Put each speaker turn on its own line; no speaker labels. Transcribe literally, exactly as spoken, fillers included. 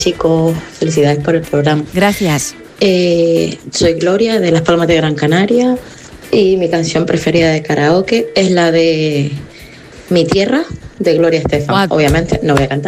chicos, felicidades por el programa.
Gracias.
Eh, soy Gloria de Las Palmas de Gran Canaria y mi canción preferida de karaoke es la de Mi Tierra de Gloria Estefan. Obviamente no voy a cantar.